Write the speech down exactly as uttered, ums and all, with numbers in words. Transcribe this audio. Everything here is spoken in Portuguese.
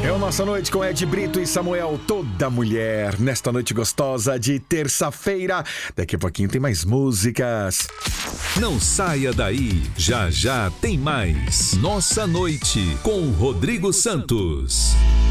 É a nossa noite com Ed Brito e Samuel, toda mulher. Nesta noite gostosa de terça-feira. Daqui a pouquinho tem mais músicas. Não saia daí, já já tem mais. Nossa Noite com Rodrigo Santos.